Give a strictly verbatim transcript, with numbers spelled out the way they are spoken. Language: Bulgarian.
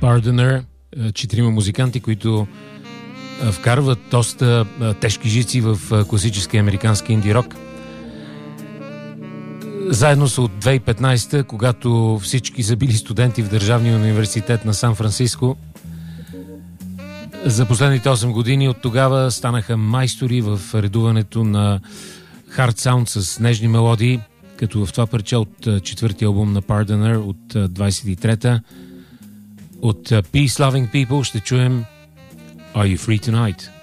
Pardoner, четирима музиканти, които вкарват доста тежки жици в класически американски инди рок. Заедно са от две хиляди и петнадесета, когато всички са били студенти в Държавния университет на Сан-Франциско. За последните осем години от тогава станаха майстори в редуването на хард саунд с нежни мелодии, като в това парче от четвъртия албум на Pardoner от двадесет и трета. От Peace Loving People ще чуем Are You Free Tonight?